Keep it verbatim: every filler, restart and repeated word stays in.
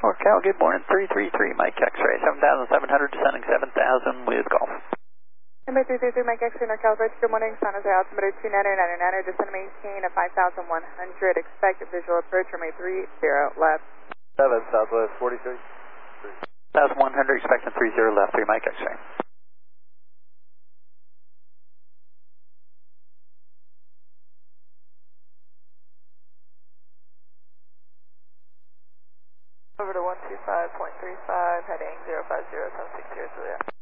NorCal, good morning, three three three, Mike X-ray, seven thousand seven hundred, descending seven thousand with golf. Number three three three, Mike X-ray, NorCal, Bridge, good morning, San Jose, altimeter two nine nine nine, descend maintain at five thousand one hundred, expect visual approach, runway three zero left. seven, Southwest forty-three. one thousand one hundred, expecting three zero left, three Mike X-ray. Over to one two five point three five, heading zero five zero seven six zero, Juliet.